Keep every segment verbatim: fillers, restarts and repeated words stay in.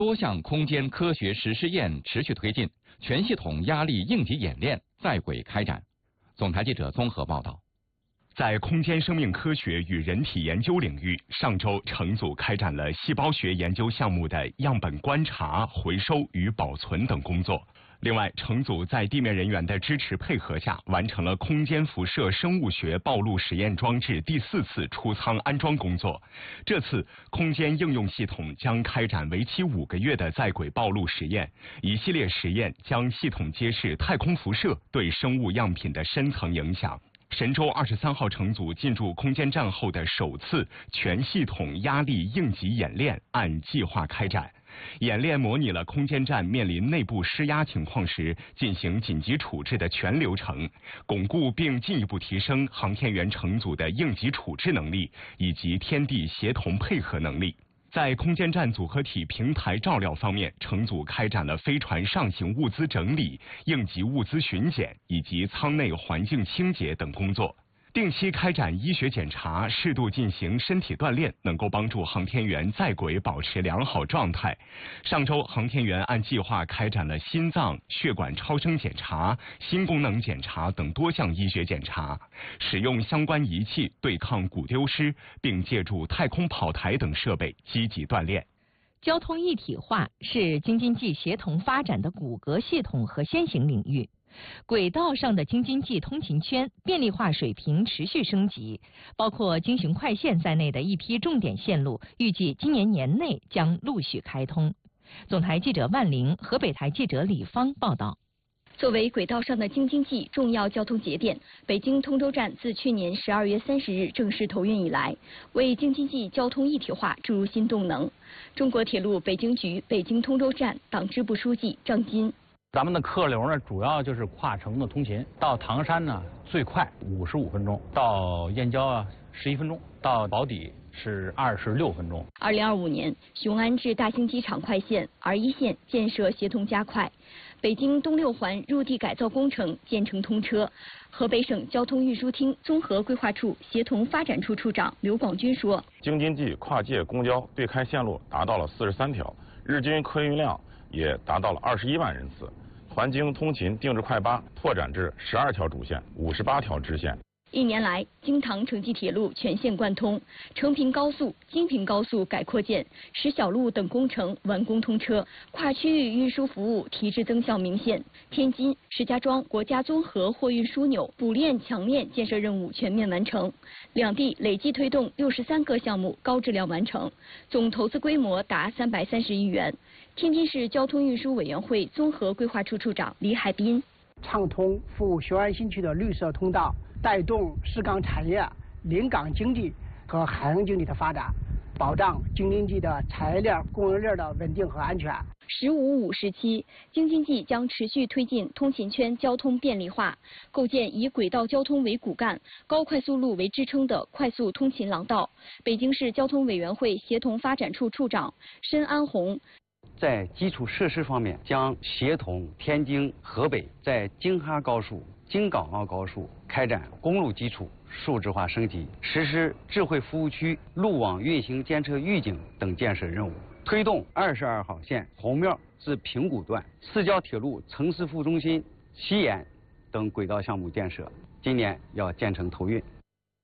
多项空间科学实试验持续推进，全系统压力应急演练在轨开展。总台记者综合报道。 在空间生命科学与人体研究领域，上周成组开展了细胞学研究项目的样本观察、回收与保存等工作。另外，成组在地面人员的支持配合下，完成了空间辐射生物学暴露实验装置第四次出舱安装工作。这次空间应用系统将开展为期五个月的在轨暴露实验，一系列实验将系统揭示太空辐射对生物样品的深层影响。神舟二十三号乘组进驻空间站后的首次全系统压力应急演练按计划开展。演练模拟了空间站面临内部施压情况时进行紧急处置的全流程，巩固并进一步提升航天员乘组的应急处置能力以及天地协同配合能力。在空间站组合体平台照料方面，乘组开展了飞船上行物资整理、应急物资巡检以及舱内环境清洁等工作。定期开展医学检查，适度进行身体锻炼，能够帮助航天员在轨保持良好状态。上周，航天员按计划开展了心脏、血管超声检查、心功能检查等多项医学检查，使用相关仪器对抗骨丢失，并借助太空跑台等设备积极锻炼。 交通一体化是京津冀协同发展的骨骼系统和先行领域。轨道上的京津冀通勤圈便利化水平持续升级，包括京邢快线在内的一批重点线路，预计今年年内将陆续开通。总台记者万玲、河北台记者李芳报道。 作为轨道上的京津冀重要交通节点，北京通州站自去年十二月三十日正式投运以来，为京津冀交通一体化注入新动能。中国铁路北京局北京通州站党支部书记张金。 咱们的客流呢，主要就是跨城的通勤，到唐山呢最快五十五分钟，到燕郊啊十一分钟，到宝坻是二十六分钟。 二零二五年，雄安至大兴机场快线 R 一线建设协同加快，北京东六环入地改造工程建成通车。河北省交通运输厅综合规划处协同发展处处长刘广军说：“ 京津冀跨界公交对开线路达到了四十三条，日均客运量也达到了二十一万人次。环京通勤定制快八拓展至十二条主线、五十八条支线。” 一年来，京唐城际铁路全线贯通，成平高速、京平高速改扩建，石小路等工程完工通车，跨区域运输服务提质增效明显。天津、石家庄国家综合货运枢纽补链强链建设任务全面完成，两地累计推动六十三个项目高质量完成，总投资规模达三百三十亿元。天津市交通运输委员会综合规划处处长李海滨： 畅通服务雄安新区的绿色通道，带动市港产业、临港经济和海洋经济的发展，保障京津冀的产业链、供应链的稳定和安全。 十五五时期，京津冀将持续推进通勤圈交通便利化，构建以轨道交通为骨干、高快速路为支撑的快速通勤廊道。北京市交通委员会协同发展处处长申安红。 在基础设施方面，将协同天津、河北在京哈高速、京港澳高速开展公路基础数字化升级，实施智慧服务区、路网运行监测预警等建设任务，推动二十二号线侯庙至平谷段、四郊铁路城市副中心西延等轨道项目建设，今年要建成投运。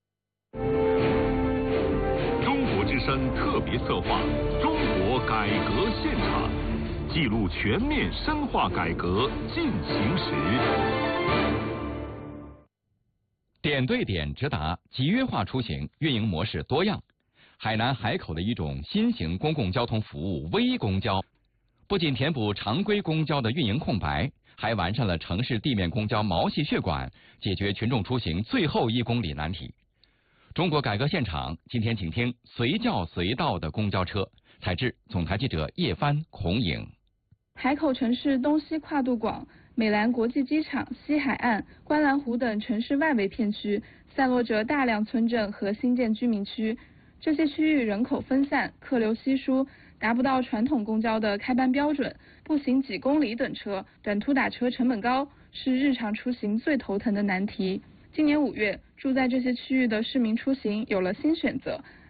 中国之声特别策划《中国改革现场》，记录全面深化改革进行时。 点对点直达、集约化出行运营模式多样。海南海口的一种新型公共交通服务微公交，不仅填补常规公交的运营空白，还完善了城市地面公交毛细血管，解决群众出行最后一公里难题。中国改革现场今天请听随叫随到的公交车，采制总台记者叶帆、孔颖。 海口城市东西跨度广，美兰国际机场、西海岸、观澜湖等城市外围片区散落着大量村镇和新建居民区，这些区域人口分散，客流稀疏，达不到传统公交的开班标准，步行几公里等车，短途打车成本高，是日常出行最头疼的难题。今年五月，住在这些区域的市民出行有了新选择。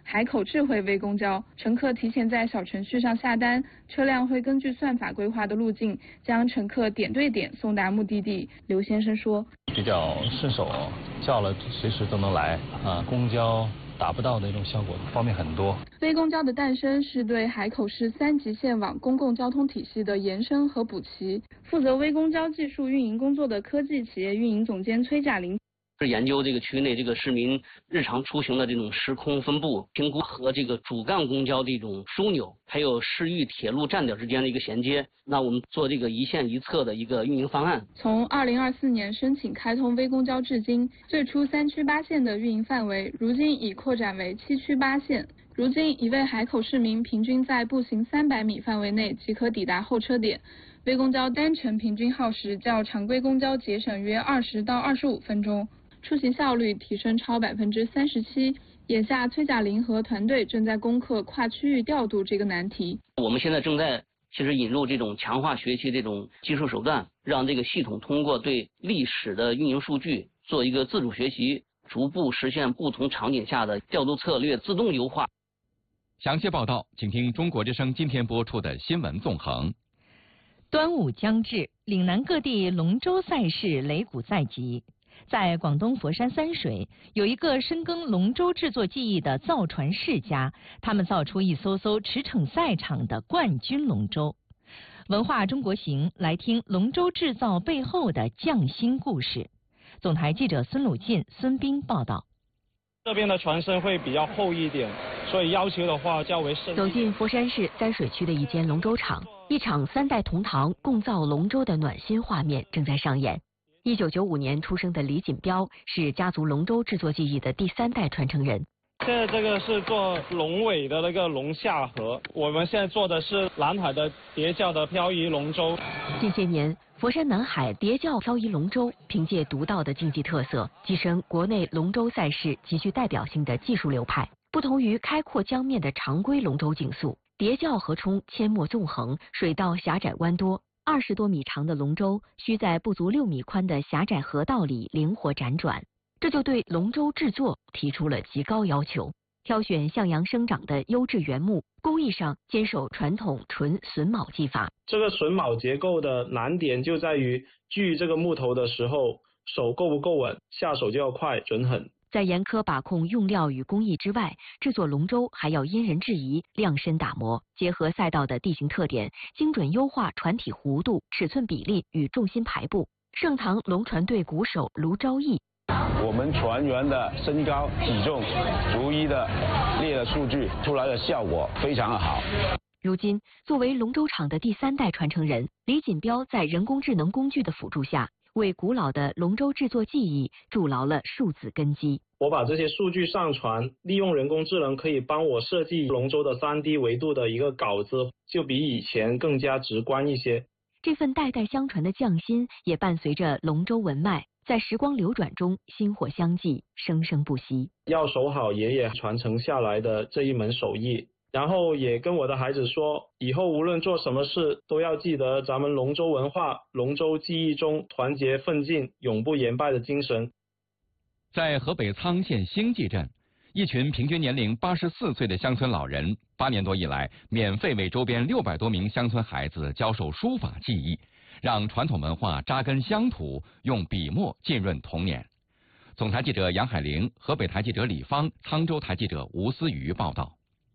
海口智慧微公交，乘客提前在小程序上下单，车辆会根据算法规划的路径，将乘客点对点送达目的地。刘先生说， 比较顺手，叫了随时都能来啊，公交达不到的那种效果方面很多。 微公交的诞生是对海口市三级线网公共交通体系的延伸和补齐。负责微公交技术运营工作的科技企业运营总监崔嘉玲。 是研究这个区内这个市民日常出行的这种时空分布，评估和这个主干公交的一种枢纽，还有市域铁路站点之间的一个衔接。那我们做这个一线一策的一个运营方案。 从二零二四年申请开通微公交至今，最初三区八线的运营范围，如今已扩展为七区八线。如今，一位海口市民平均在步行三百米范围内即可抵达候车点。微公交单程平均耗时较常规公交节省约二十到二十五分钟。出行效率提升超百分之三十七。眼下，崔嘉玲和团队正在攻克跨区域调度这个难题。 我们现在正在其实引入这种强化学习这种技术手段，让这个系统通过对历史的运营数据做一个自主学习，逐步实现不同场景下的调度策略自动优化。 详细报道，请听中国之声今天播出的新闻纵横。 端午将至，岭南各地龙舟赛事擂鼓在即。在广东佛山三水，有一个深耕龙舟制作技艺的造船世家，他们造出一艘艘驰骋赛场的冠军龙舟。文化中国行来听龙舟制造背后的匠心故事。总台记者孙鲁进、孙斌报道。 这边的船身会比较厚一点，所以要求的话较为深。 走进佛山市三水区的一间龙舟厂，一场三代同堂共造龙舟的暖心画面正在上演。一九九五年出生的李锦标是家族龙舟制作技艺的第三代传承人。 现在这个是做龙尾的那个龙下河，我们现在做的是南海的叠教的漂移龙舟。 近些年，佛山南海叠教漂移龙舟凭借独到的竞技特色，跻身国内龙舟赛事极具代表性的技术流派。不同于开阔江面的常规龙舟竞速，叠教河冲阡陌纵横，水道狭窄弯多。二十多米长的龙舟需在不足六米宽的狭窄河道里灵活辗转，这就对龙舟制作提出了极高要求。挑选向阳生长的优质原木，工艺上坚守传统纯榫卯技法。 这个榫卯结构的难点就在于锯这个木头的时候，手够不够稳，下手就要快准狠。 在严苛把控用料与工艺之外，制作龙舟还要因人制宜，量身打磨，结合赛道的地形特点，精准优化船体弧度、尺寸比例与重心排布。盛唐龙船队鼓手卢昭义， 我们船员的身高、体重逐一的列了数据，出来的效果非常好。 如今，作为龙舟厂的第三代传承人，李锦标在人工智能工具的辅助下，为古老的龙舟制作技艺筑牢了数字根基。 我把这些数据上传，利用人工智能可以帮我设计龙舟的 三 D 维度的一个稿子，就比以前更加直观一些。 这份代代相传的匠心也伴随着龙舟文脉，在时光流转中薪火相继，生生不息。 要守好爷爷传承下来的这一门手艺，然后也跟我的孩子说，以后无论做什么事，都要记得咱们龙舟文化、龙舟技艺中团结奋进、永不言败的精神。 在河北沧县兴济镇，一群平均年龄八十四岁的乡村老人，八年多以来，免费为周边六百多名乡村孩子教授书法技艺，让传统文化扎根乡土，用笔墨浸润童年。总台记者杨海玲，河北台记者李芳，沧州台记者吴思瑜报道。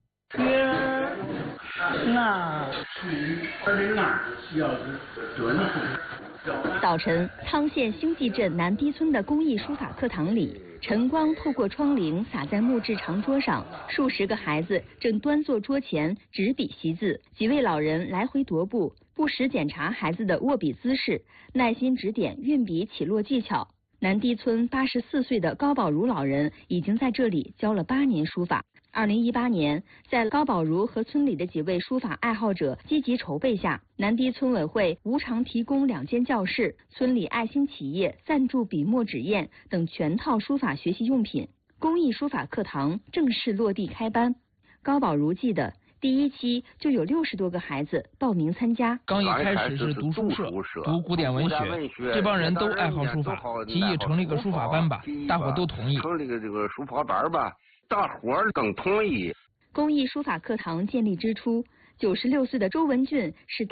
早晨，汤县兴济镇南堤村的公益书法课堂里，晨光透过窗棂洒在木质长桌上，数十个孩子正端坐桌前执笔习字，几位老人来回踱步，不时检查孩子的握笔姿势，耐心指点运笔起落技巧。南堤村八十四岁的高宝如老人已经在这里教了八年书法。二零一八年，在高宝如和村里的几位书法爱好者积极筹备下，南堤村委会无偿提供两间教室，村里爱心企业赞助笔墨纸砚等全套书法学习用品，公益书法课堂正式落地开班。高宝如记得，第一期就有六十多个孩子报名参加。 刚一开始是读书社，读古典文学，这帮人都爱好书法，提议成立个书法班吧，大伙都同意。 成立个这个书法班吧。 大伙儿更同意。 公益书法课堂建立之初，九十六岁的周文俊是